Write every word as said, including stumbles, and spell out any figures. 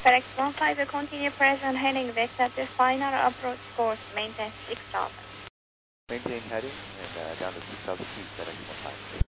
FedEx one five will continue present heading vector to final approach course, maintain six thousand. Maintain heading and uh, down to six thousand feet, FedEx one five.